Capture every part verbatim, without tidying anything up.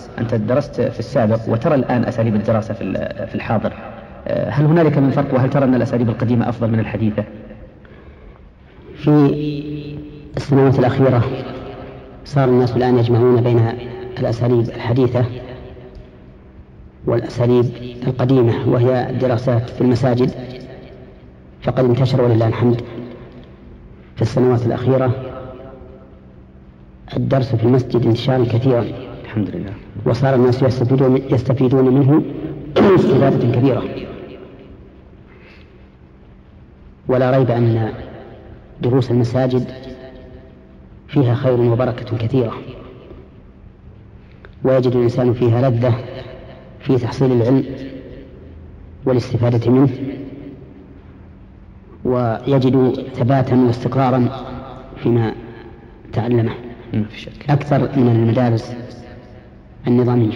أنت درست في السابق وترى الآن أساليب الدراسة في الحاضر، هل هنالك من فرق، وهل ترى أن الأساليب القديمة أفضل من الحديثة؟ في السنوات الأخيرة صار الناس الآن يجمعون بين الأساليب الحديثة والأساليب القديمة، وهي الدراسات في المساجد، فقد انتشر ولله الحمد في السنوات الأخيرة الدرس في المسجد انتشارا كثيرا الحمد لله، وصار الناس يستفيدون, يستفيدون منه استفادة كبيرة. ولا ريب أن دروس المساجد فيها خير وبركة كثيرة، ويجد الإنسان فيها لذة في تحصيل العلم والاستفادة منه، ويجد ثباتا واستقرارا فيما تعلمه أكثر من المدارس النظامية.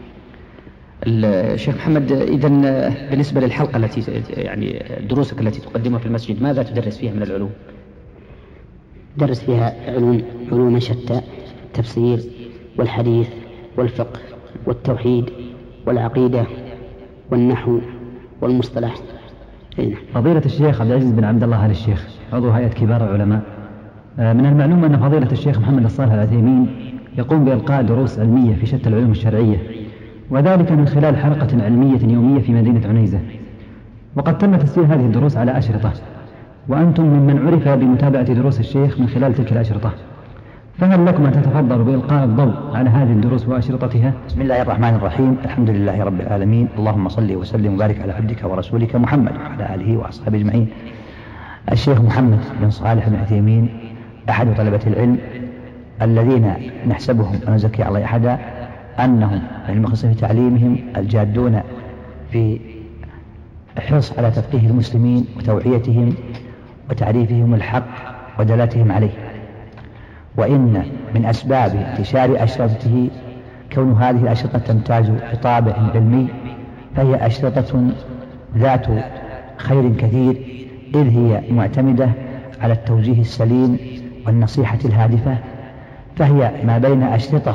الشيخ محمد، إذن بالنسبة للحلقة التي يعني دروسك التي تقدمها في المسجد، ماذا تدرس فيها من العلوم؟ درس فيها علوم علوم شتى، التفسير والحديث والفقه والتوحيد والعقيدة والنحو والمصطلح. فضيلة الشيخ عبد العزيز بن عبد الله آل الشيخ عضو هيئة كبار العلماء، من المعلوم أن فضيلة الشيخ محمد الصالح العثيمين يقوم بإلقاء دروس علمية في شتى العلوم الشرعية، وذلك من خلال حلقة علمية يومية في مدينة عنيزة، وقد تم تسجيل هذه الدروس على أشرطة، وأنتم ممن عرف بمتابعة دروس الشيخ من خلال تلك الأشرطة، فهل لكم أن تتفضلوا بإلقاء الضوء على هذه الدروس وأشرطتها؟ بسم الله الرحمن الرحيم، الحمد لله رب العالمين، اللهم صل وسلم وبارك على عبدك ورسولك محمد وعلى آله وأصحابه أجمعين. الشيخ محمد بن صالح بن عثيمين أحد طلبة العلم الذين نحسبهم ونزكي على أحدا أنهم المخلصين في تعليمهم الجادون في الحرص على تفقيه المسلمين وتوعيتهم وتعريفهم الحق ودلالتهم عليه. وإن من أسباب انتشار أشرطته كون هذه الأشرطة تمتاز بطابع علمي، فهي أشرطة ذات خير كثير، إذ هي معتمدة على التوجيه السليم والنصيحة الهادفة، فهي ما بين أشرطة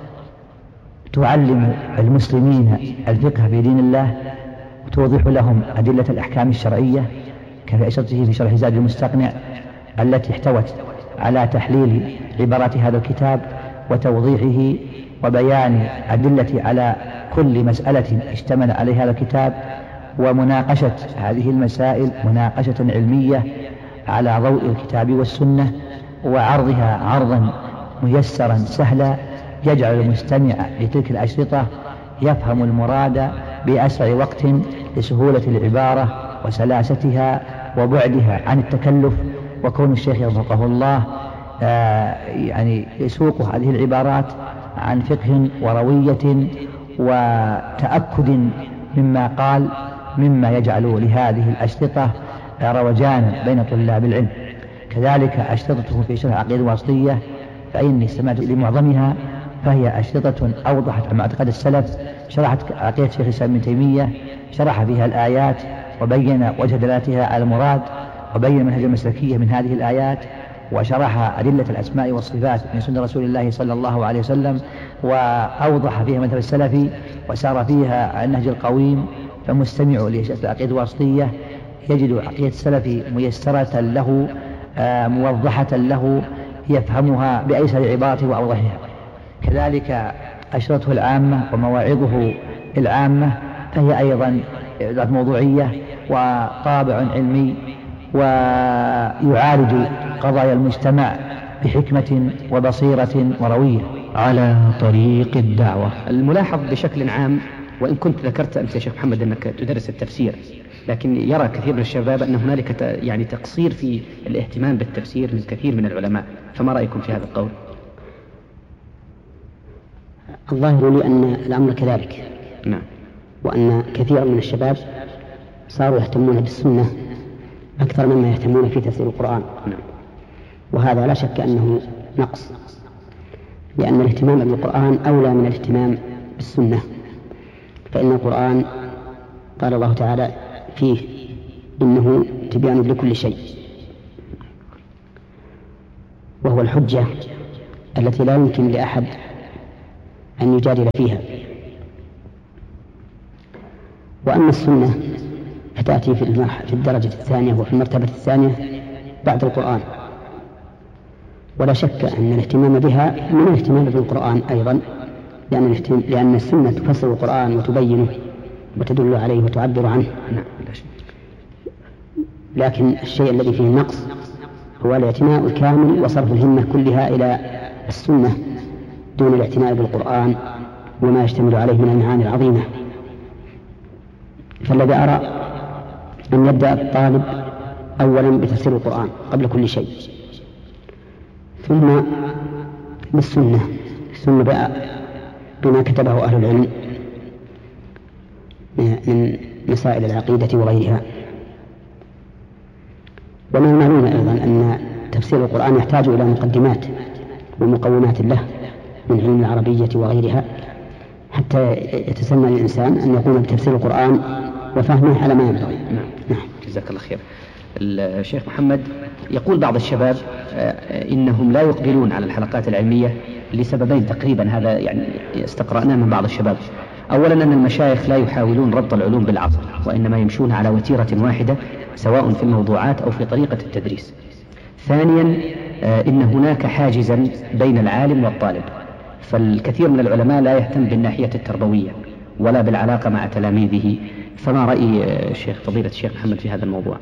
تعلم المسلمين الفقه في دين الله وتوضح لهم أدلة الأحكام الشرعية، كفي أشرطته في شرح زاد المستقنع التي احتوت على تحليل عبارات هذا الكتاب وتوضيحه وبيان أدلة على كل مسألة اشتمل عليها هذا الكتاب، ومناقشة هذه المسائل مناقشة علمية على ضوء الكتاب والسنة، وعرضها عرضا ميسرا سهلا يجعل المستمع لتلك الأشرطة يفهم المراد بأسرع وقت لسهولة العبارة وسلاستها وبعدها عن التكلف. وكون الشيخ وفقه الله آه يعني يسوق هذه العبارات عن فقه وروية وتأكد مما قال، مما يجعل لهذه الأشرطة روجانا بين طلاب العلم. كذلك أشرطته في شرح العقيدة الواسطية فإني استمعت لمعظمها، فهي أشرطة أوضحت عن معتقد السلف، شرحت عقيدة شيخ الإسلام ابن تيمية، شرح فيها الآيات وبين وجه دلالتها على المراد، وبين منهج المسلكية من هذه الآيات، وشرح أدلة الأسماء والصفات من سنة رسول الله صلى الله عليه وسلم، وأوضح فيها مذهب السلفي وسار فيها على النهج القويم. فمستمع لشرح العقيدة الواسطية يجد عقيدة السلفي ميسرة له آه موضحة له يفهمها بأيسر عبارته وأوضحها. كذلك أشرطه العامة ومواعظه العامة فهي أيضا ذات موضوعية وطابع علمي، ويعالج قضايا المجتمع بحكمة وبصيرة وروية على طريق الدعوة. الملاحظ بشكل عام، وإن كنت ذكرت أنت يا شيخ محمد أنك تدرس التفسير، لكن يرى كثير من الشباب أن هنالك يعني تقصير في الاهتمام بالتفسير من كثير من العلماء، فما رأيكم في هذا القول؟ الظاهر لي أن الأمر كذلك، نعم، وأن كثيرا من الشباب صاروا يهتمون بالسنة أكثر مما يهتمون في تفسير القرآن. نعم. وهذا لا شك أنه نقص، لأن الاهتمام بالقرآن أولى من الاهتمام بالسنة، فإن القرآن قال الله تعالى فيه إنه تبيان لكل شيء، وهو الحجة التي لا يمكن لأحد أن يجادل فيها. وأما السنة فتأتي في الدرجة الثانية وفي المرتبة الثانية بعد القرآن، ولا شك أن الاهتمام بها من الاهتمام بالقرآن أيضا، لأن, لأن السنة تفسر القرآن وتبينه وتدل عليه وتعبر عنه. لكن الشيء الذي فيه النقص هو الاعتناء الكامل وصرف الهمة كلها إلى السنة دون الاعتناء بالقرآن وما يشتمل عليه من المعاني العظيمة. فالذي أرى أن يبدأ الطالب أولا بتفسير القرآن قبل كل شيء، ثم بالسنة، ثم بما كتبه أهل العلم من مسائل العقيدة وغيرها. ومن المعلوم أيضا أن تفسير القرآن يحتاج إلى مقدمات ومقومات له من علم العربية وغيرها حتى يتسمى الإنسان أن يقوم بتفسير القرآن وفهمه على ما ينبغي. نعم. جزاك الله خير. الشيخ محمد، يقول بعض الشباب إنهم لا يقبلون على الحلقات العلمية لسببين تقريبا، هذا يعني استقرأناه من بعض الشباب. أولا أن المشايخ لا يحاولون ربط العلوم بالعصر، وإنما يمشون على وتيرة واحدة سواء في الموضوعات أو في طريقة التدريس. ثانيا إن هناك حاجزا بين العالم والطالب، فالكثير من العلماء لا يهتم بالناحية التربوية ولا بالعلاقة مع تلاميذه. فما رأي الشيخ فضيلة الشيخ محمد في هذا الموضوع؟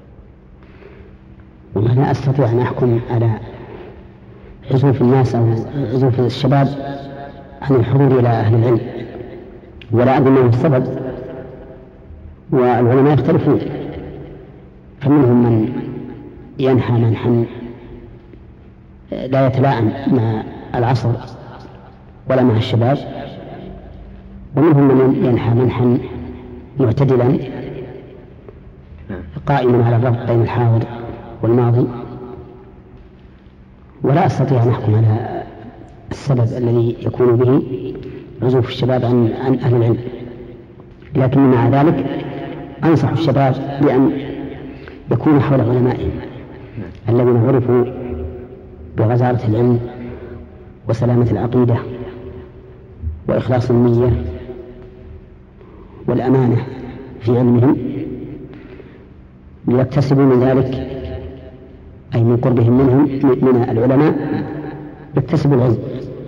ولا أستطيع أن أحكم على عزوف الناس أو عزوف الشباب عن الحضور إلى أهل العلم، ولا أدري ما هو السبب، والعلماء يختلفون، فمنهم من ينحى منحا لا يتلائم مع العصر ولا مع الشباب، ومنهم من ينحى منحا معتدلا قائما على الربط بين الحاضر والماضي. ولا أستطيع أن أحكم على السبب الذي يكون به عزوف الشباب عن, عن أهل العلم، لكن مع ذلك أنصح الشباب بأن يكونوا حول علمائهم الذين عرفوا بغزارة العلم وسلامة العقيدة وإخلاص النية والأمانة في علمهم، ليكتسبوا من ذلك أي من قربهم منهم من العلماء يكتسبوا العلم،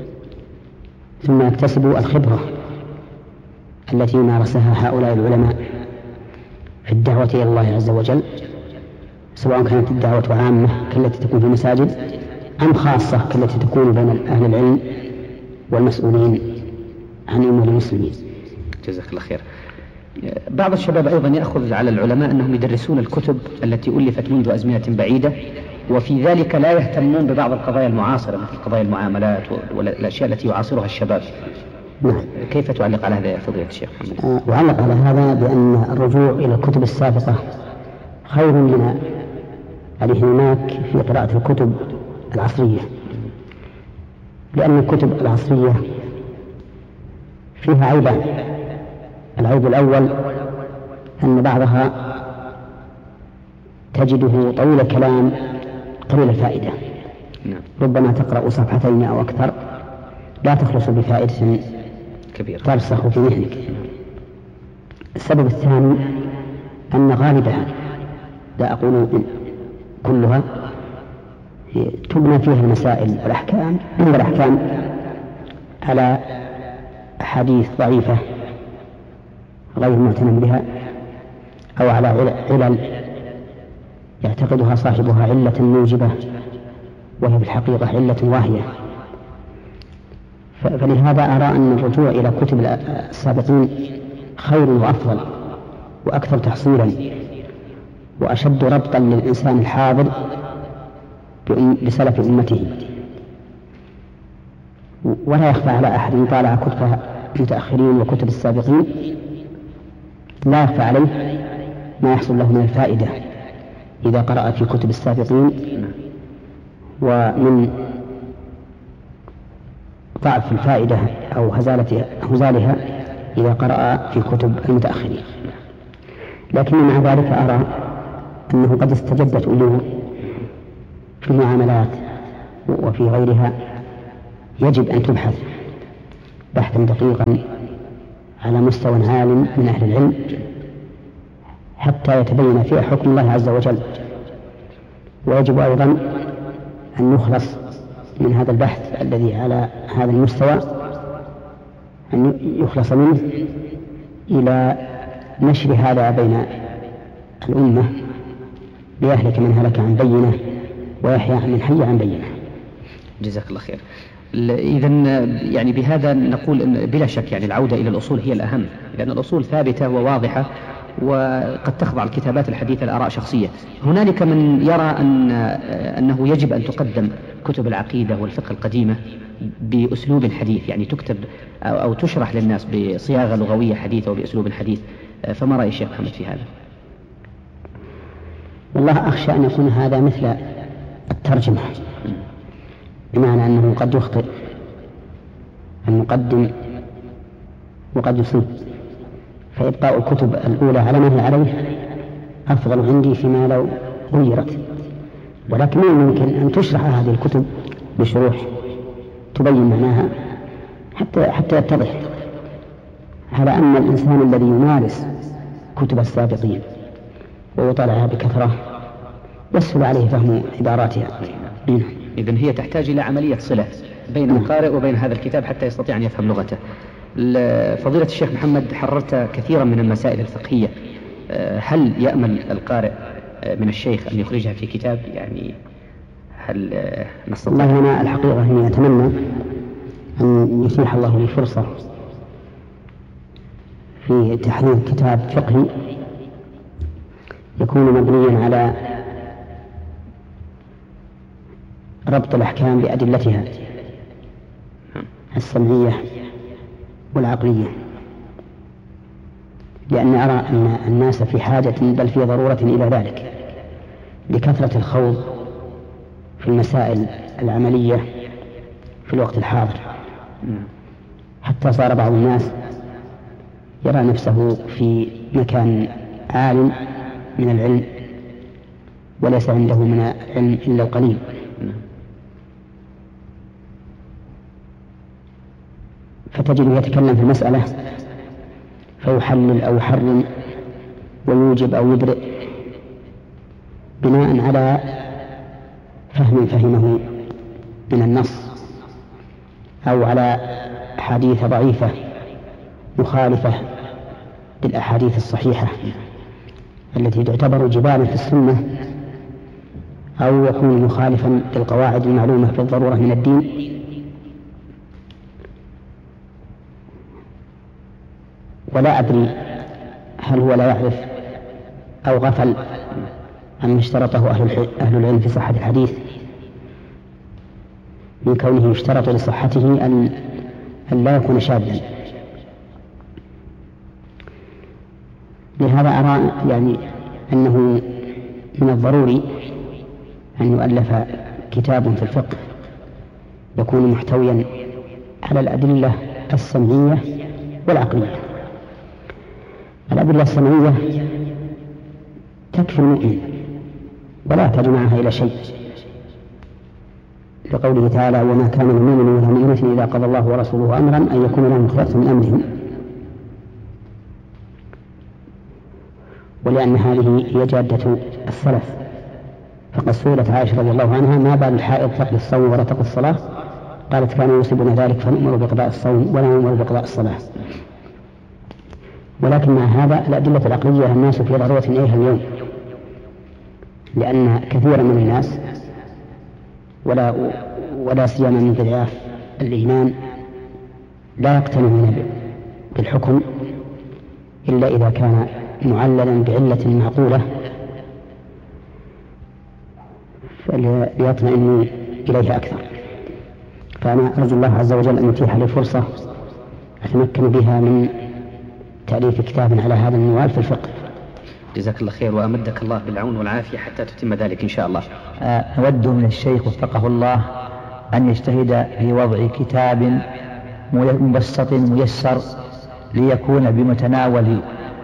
ثم يكتسبوا الخبرة التي مارسها هؤلاء العلماء في الدعوة إلى الله عز وجل، سواء كانت الدعوة عامة كالتي تكون في المساجد أم خاصة كالتي تكون بين أهل العلم والمسؤولين عن أمور المسلمين. جزاك الله خير. بعض الشباب أيضا يأخذ على العلماء أنهم يدرسون الكتب التي ألفت منذ أزمنة بعيدة، وفي ذلك لا يهتمون ببعض القضايا المعاصرة مثل قضايا المعاملات والأشياء التي يعاصرها الشباب. نعم. كيف تعلق على هذا يا فضيلة الشيخ محمد؟ أعلق على هذا بأن الرجوع إلى الكتب السابقة خير من الانهماك في قراءة الكتب العصرية، لأن الكتب العصرية فيها عيبان. العيب الأول أن بعضها تجده طويل الكلام قليل الفائدة، ربما تقرأ صفحتين أو أكثر لا تخلص بفائدة كبيرة ترسخ في ذهنك. السبب الثاني أن غالبها، لا أقول كلها، تبنى فيها المسائل والأحكام عند الأحكام على أحاديث ضعيفة غير معتنى بها، أو على علل يعتقدها صاحبها علة موجبة وهي في الحقيقة علة واهية. فلهذا أرى أن الرجوع إلى كتب السابقين خير وأفضل وأكثر تحصيلا وأشد ربطا للإنسان الحاضر بسلف أمته. ولا يخفى على أحد من طالع كتب المتأخرين وكتب السابقين لا يخفى عليه ما يحصل له من الفائدة إذا قرأ في كتب السابقين، ومن ضعف الفائدة أو هزالها إذا قرأ في كتب المتأخرين. لكن مع ذلك أرى أنه قد استجدت أمور في المعاملات وفي غيرها يجب أن تبحث بحثا دقيقا على مستوى عال من أهل العلم حتى يتبين فيه حكم الله عز وجل. ويجب أيضا أن يخلص من هذا البحث الذي على هذا المستوى، أن يخلص منه إلى نشر هذا بين الأمة ليهلك من هلك عن بينه ويحيى من حي عن بينه. جزاك الله خير. إذا يعني بهذا نقول إن بلا شك يعني العودة إلى الأصول هي الأهم، لأن الأصول ثابتة وواضحة، وقد تخضع الكتابات الحديثة لآراء شخصية. هنالك من يرى أن أنه يجب أن تقدم كتب العقيدة والفقه القديمة بأسلوب حديث، يعني تكتب أو تشرح للناس بصياغة لغوية حديثة وبأسلوب حديث، فما رأي الشيخ محمد في هذا؟ والله أخشى أن يكون هذا مثل الترجمة، بمعنى أنه قد يخطئ المقدم وقد يصيب، فإبقاء الكتب الأولى على ما هي عليه أفضل عندي فيما لو غيرت. ولكن يمكن أن تشرح هذه الكتب بشروح تبين معناها حتى حتى يتضح، على أن الإنسان الذي يمارس كتب السابقين ويطالعها بكثرة يسهل عليه فهم عباراتها. إذن هي تحتاج إلى عملية صلة بين القارئ وبين هذا الكتاب حتى يستطيع أن يفهم لغته. فضيلة الشيخ محمد، حررت كثيرا من المسائل الفقهية، هل يأمل القارئ من الشيخ أن يخرجها في كتاب؟ يعني هل نستطيع؟ والله أنا الحقيقة هي أتمنى أن يتيح الله لي فرصة في تحرير كتاب فقهي يكون مبنيا على ربط الأحكام بأدلتها السمعية والعقلية، لأن أرى أن الناس في حاجة بل في ضرورة إلى ذلك لكثرة الخوض في المسائل العملية في الوقت الحاضر، حتى صار بعض الناس يرى نفسه في مكان عال من العلم وليس عنده من العلم إلا القليل. فتجد يتكلم في المسألة فيحلل أو يحرم ويوجب أو يبرئ بناء على فهم فهمه من النص أو على أحاديث ضعيفة مخالفة للأحاديث الصحيحة التي تعتبر جبالا في السنة، أو يكون مخالفا للقواعد المعلومة بالضرورة من الدين. ولا أدري هل هو لا يعرف أو غفل عما اشترطه أهل العلم في صحة الحديث من كونه يشترط لصحته أن لا يكون شاذا. لهذا أرى يعني أنه من الضروري أن يؤلف كتاب في الفقه يكون محتويا على الأدلة السمعية والعقلية. الأدلة السمعية تكفي المؤمن ولا تجمعها إلى شيء، لقوله تعالى: وما كان للمؤمن ولا مؤمنة إذا قضى الله ورسوله أمرا أن يكون لهم خيرة من أمرهم. ولأن هذه هي جادة السلف، فقد سئلت عائشة رضي الله عنها: ما بال الحائض تقضي الصوم ولا تقضي الصلاة؟ قالت: كانوا يصيبون ذلك فنؤمر بقضاء الصوم ولا نؤمر بقضاء الصلاة. ولكن مع هذا الأدلة العقلية الناس في ضرورة إليها اليوم، لأن كثيرا من الناس ولا ولا سيما من ضعاف الإيمان لا يقتنعون بالحكم إلا إذا كان معللا بعلة معقولة فليطمئنوا إليها أكثر. فأنا أرجو الله عز وجل أن يتيح لي فرصة أتمكن بها من تأليف كتاب على هذا المنوال في الفقه. جزاك الله خير وأمدك الله بالعون والعافية حتى تتم ذلك إن شاء الله. نود من الشيخ وفقه الله أن يجتهد في وضع كتاب مبسط ميسر ليكون بمتناول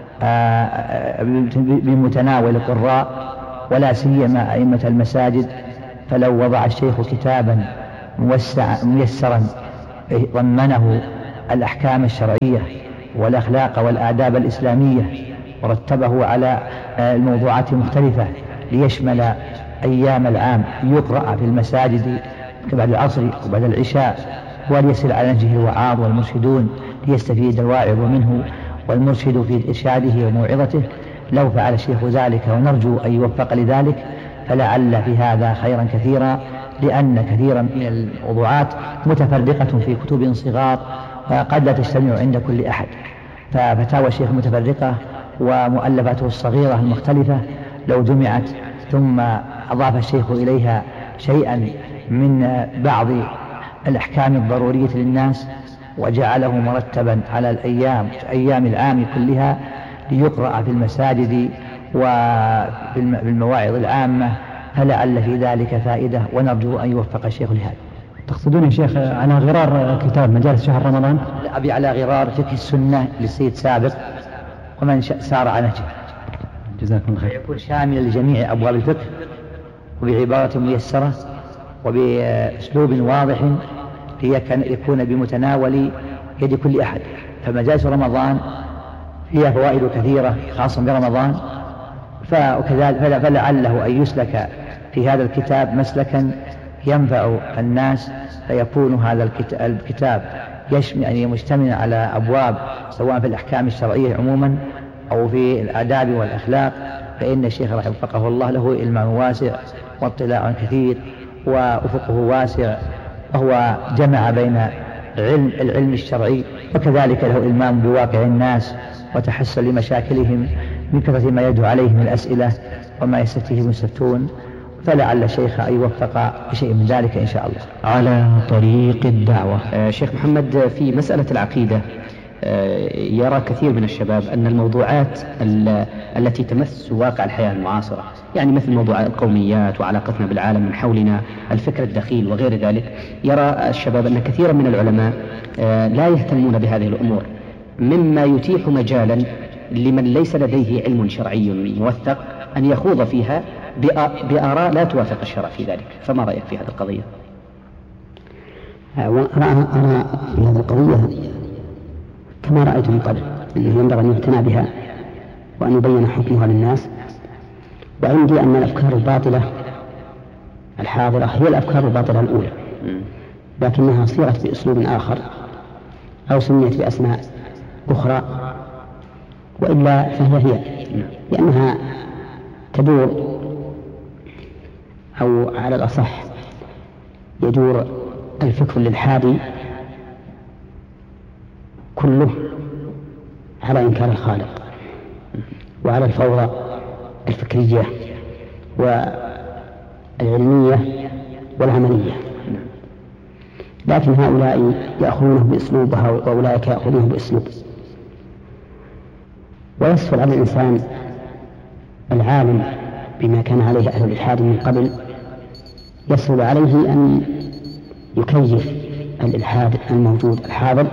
بمتناول القراء ولا سيما أئمة المساجد. فلو وضع الشيخ كتابا موسع ميسرا ضمنه الأحكام الشرعية والأخلاق والآداب الإسلامية، ورتبه على الموضوعات المختلفة ليشمل أيام العام، يقرأ في المساجد بعد العصر وبعد العشاء، وليصل على نهجه الوعاظ والمرشدون ليستفيد الواعظ منه والمرشد في إرشاده وموعظته. لو فعل الشيخ ذلك ونرجو أن يوفق لذلك، فلعل في هذا خيرا كثيرا، لأن كثيرا من الموضوعات متفرقة في كتب صغار قد لا تجتمع عند كل أحد، ففتاوى الشيخ متفرقة ومؤلفاته الصغيرة المختلفة لو جمعت ثم أضاف الشيخ إليها شيئا من بعض الأحكام الضرورية للناس وجعله مرتبا على الأيام أيام العام كلها ليقرأ في المساجد وفي المواعظ العامة، فلعل في ذلك فائدة، ونرجو أن يوفق الشيخ لهذا. تقصدون يا شيخ على غرار كتاب مجالس شهر رمضان؟ أبي على غرار فقه السنة للسيد سابق ومن سار على نهجه. جزاكم الله خير. يكون شاملا لجميع أبواب الفقه وبعبارة ميسرة وبأسلوب واضح ليكون بمتناول يد كل أحد. فمجالس رمضان فيها فوائد كثيرة خاصة برمضان، فكذلك فلعله أن يسلك في هذا الكتاب مسلكا ينفع الناس، فيكون هذا الكتاب يشمل يعني مشتمل على أبواب سواء في الأحكام الشرعية عموما أو في الآداب والأخلاق. فإن الشيخ رحمه وفقه الله له علم واسع واطلاع كثير وأفقه واسع، وهو جمع بين علم العلم الشرعي وكذلك له إلمام بواقع الناس وتحسن لمشاكلهم من كثرة ما يدعو عليه من الأسئلة وما يستفتيه المستفتون، فلعل الشيخ أن يوفق بشيء من ذلك إن شاء الله. على طريق الدعوة. آه شيخ محمد، في مسألة العقيدة آه يرى كثير من الشباب أن الموضوعات التي تمس واقع الحياة المعاصرة، يعني مثل موضوع القوميات وعلاقتنا بالعالم من حولنا، الفكر الدخيل وغير ذلك، يرى الشباب أن كثيرا من العلماء آه لا يهتمون بهذه الأمور، مما يتيح مجالا لمن ليس لديه علم شرعي موثق أن يخوض فيها بآراء لا توافق الشرع في ذلك. فما رأيك في هذه القضية؟ أرى في هذه القضية كما رأيت من قبل، أنه ينبغي أن يعتنى بها وأن يبين حكمها للناس. وعندي أن الأفكار الباطلة الحاضرة هي الأفكار الباطلة الأولى، لكنها صيغت بأسلوب آخر أو سميت بأسماء أخرى، وإلا فهي هي، لأنها تدور أو على الأصح يدور الفكر للحادي كله على إنكار الخالق وعلى الفوضى الفكرية والعلمية والعملية، لكن هؤلاء يأخذونه بأسلوب وأولئك يأخذونه بأسلوب. ويسهل على الإنسان العالم بما كان عليه أهل الإلحاد من قبل، يسهل عليه أن يكيف الإلحاد الموجود الحاضر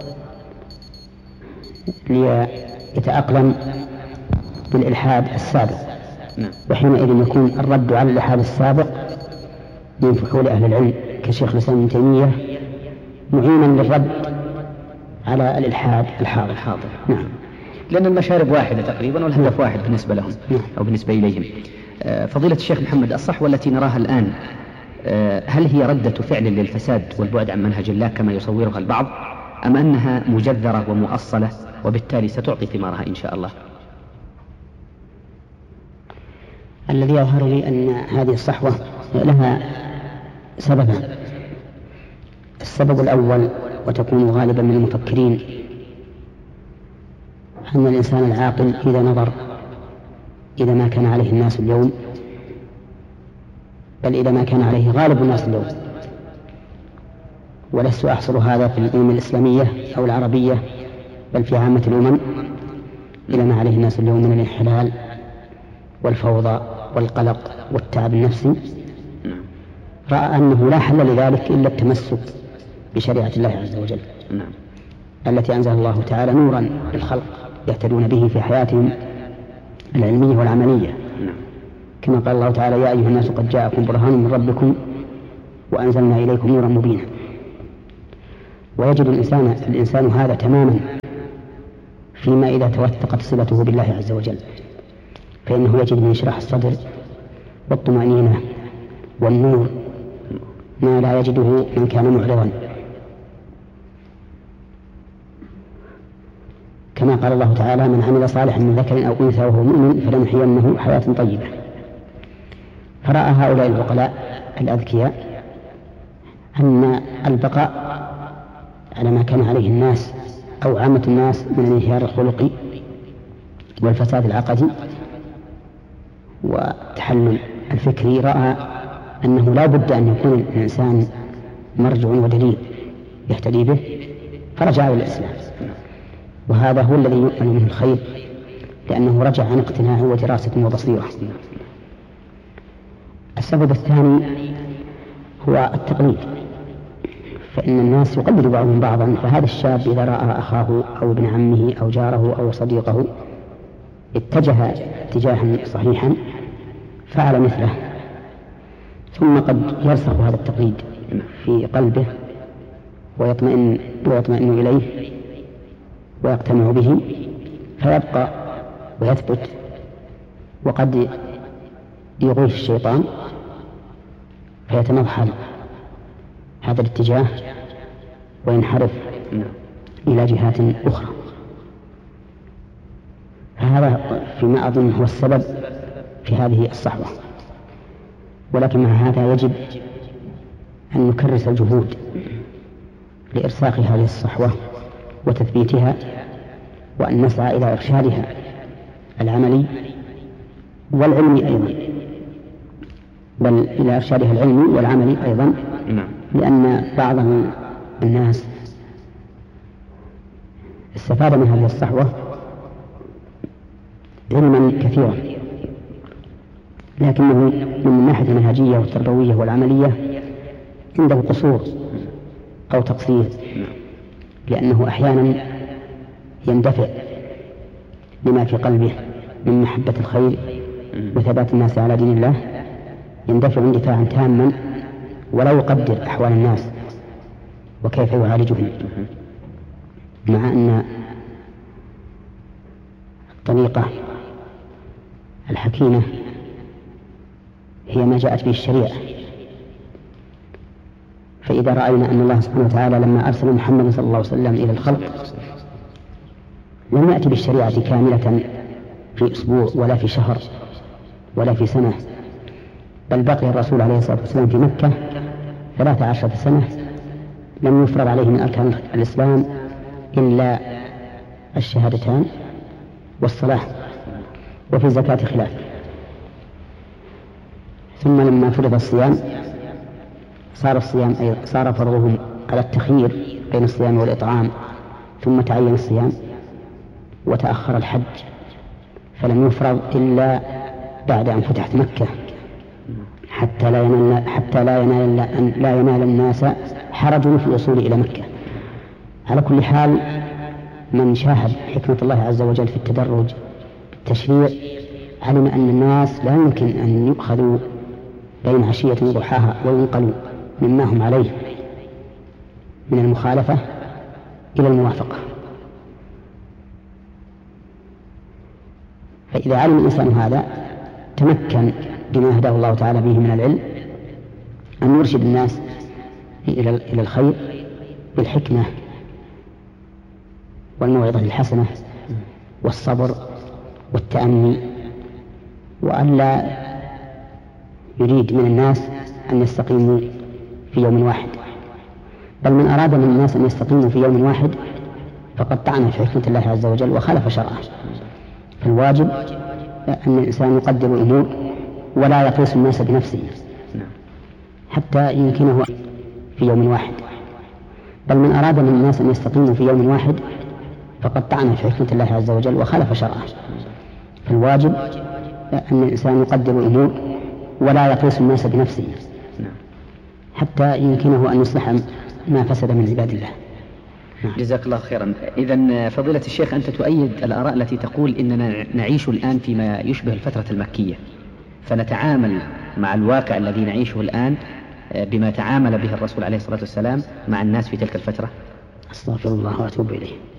ليتأقلم بالإلحاد السابق، وحينئذ يكون الرد على الإلحاد السابق من فحول أهل العلم كشيخ الإسلام ابن تيمية معينا للرد على الإلحاد الحاضر. الحاضر. نعم. لأن المشارب واحدة تقريبا والهدف واحد بالنسبة لهم أو بالنسبة إليهم. فضيلة الشيخ محمد، الصحوة التي نراها الآن هل هي ردة فعل للفساد والبعد عن منهج الله كما يصورها البعض، أم أنها مجذرة ومؤصلة وبالتالي ستعطي ثمارها إن شاء الله؟ الذي يظهر لي أن هذه الصحوة لها سببان. السبب الأول وتكون غالبا من المفكرين أن الإنسان العاقل إذا نظر إذا ما كان عليه الناس اليوم، بل إذا ما كان عليه غالب الناس اليوم، ولست أحصر هذا في الأمم الإسلامية أو العربية بل في عامة الأمم، إلى ما عليه الناس اليوم من الانحلال والفوضى والقلق والتعب النفسي، رأى أنه لا حل لذلك إلا التمسك بشريعة الله عز وجل التي أنزل الله تعالى نورا للخلق يهتدون به في حياتهم العلمية والعملية، كما قال الله تعالى: يا أيها الناس قد جاءكم برهان من ربكم وأنزلنا إليكم نورا مبينا. ويجد الإنسان, الإنسان هذا تماما فيما إذا توثقت صلته بالله عز وجل، فإنه يجد من انشراح الصدر والطمأنينة والنور ما لا يجده من كان معرضا، كما قال الله تعالى: من عمل صالحا من ذكر أو أنثى وهو مؤمن فلنحيينه حياة طيبة. فرأى هؤلاء العقلاء الأذكياء أن البقاء على ما كان عليه الناس أو عامة الناس من الانهيار الخلقي والفساد العقدي والتحلل الفكري، رأى أنه لا بد أن يكون الإنسان مرجع ودليل يهتدي به، فرجع إلى الإسلام، وهذا هو الذي يؤمن منه الخير، لأنه رجع عن اقتناع ودراسة وبصيرة. السبب الثاني هو التقليد، فإن الناس يقلد بعضهم بعضا، فهذا الشاب إذا رأى أخاه أو ابن عمه أو جاره أو صديقه اتجه اتجاها صحيحا فعل مثله، ثم قد يرسخ هذا التقليد في قلبه ويطمئن, ويطمئن إليه ويقتنع به فيبقى ويثبت، وقد يغوي الشيطان فيتمرحل هذا الاتجاه وينحرف إلى جهات أخرى. فهذا فيما أظن هو السبب في هذه الصحوة، ولكن مع هذا يجب أن نكرس الجهود لإرساخ هذه الصحوة وتثبيتها، وأن نسعى إلى إرشادها العملي والعلمي أيضا، بل إلى إرشادها العلمي والعملي أيضا، لأن بعض الناس استفاد من هذه الصحوة علما كثيرا، لكنه من الناحية المنهجية والتربوية والعملية عنده قصور أو تقصير، لأنه أحيانا يندفع لما في قلبه من محبة الخير وثبات الناس على دين الله، يندفع اندفاعا تاما ولا يقدر أحوال الناس وكيف يعالجهم، مع أن الطريقة الحكيمة هي ما جاءت به الشريعة. فإذا رأينا أن الله سبحانه وتعالى لما أرسل محمد صلى الله عليه وسلم إلى الخلق لم يأتي بالشريعة كاملة في أسبوع ولا في شهر ولا في سنة، بل بقي الرسول عليه الصلاة والسلام في مكة ثلاث عشرة سنة لم يفرض عليه من أركان الإسلام إلا الشهادتان والصلاة، وفي الزكاة خلاف. ثم لما فرض الصيام صار الصيام أيضا صار فرضهم على التخيير بين الصيام والإطعام، ثم تعين الصيام، وتأخر الحج فلم يفرض إلا بعد أن فتحت مكة، حتى لا ينال حتى لا ينال لا ينال الناس حرج في الوصول إلى مكة. على كل حال، من شاهد حكمة الله عز وجل في التدرج بالتشريع علم أن الناس لا يمكن أن يؤخذوا بين عشية وضحاها وينقلوا مما هم عليه من المخالفة إلى الموافقة. فإذا علم الإنسان هذا تمكن بما هداه الله تعالى به من العلم أن يرشد الناس إلى الخير بالحكمة والموعظة الحسنة والصبر والتأني، وأن لا يريد من الناس أن يستقيموا في يوم واحد، بل من أراد من الناس أن يستقيموا في يوم واحد فقد طعن في حكمة الله عز وجل وخالف شرعه. فالواجب أن الإنسان يقدر الأمور ولا يقيس الناس بنفسه حتى يمكنه في يوم واحد، بل من أراد من الناس أن يستقيموا في يوم واحد فقد طعن في حكمة الله عز وجل وخالف شرعه. فالواجب أن الإنسان يقدر الأمور ولا يقيس الناس بنفسه حتى يمكنه أن يصلح ما فسد من عباد الله. جزاك الله خيرا. إذن فضيلة الشيخ، أنت تؤيد الآراء التي تقول إننا نعيش الآن فيما يشبه الفترة المكية، فنتعامل مع الواقع الذي نعيشه الآن بما تعامل به الرسول عليه الصلاة والسلام مع الناس في تلك الفترة؟ أستغفر الله وأتوب إليه.